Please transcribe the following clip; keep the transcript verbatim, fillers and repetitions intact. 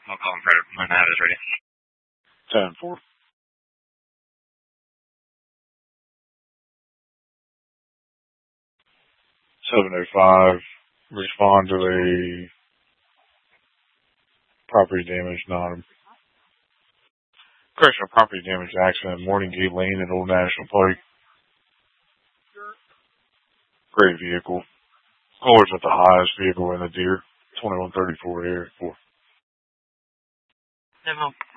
I'll call him Fred when that is ready. ten four. seven oh five. Respond to a property damage, non correctional property damage accident, Morning Gate Lane at Old National Pike. Great vehicle. Always with the highest vehicle in the deer. twenty-one thirty-four here. four. Demo.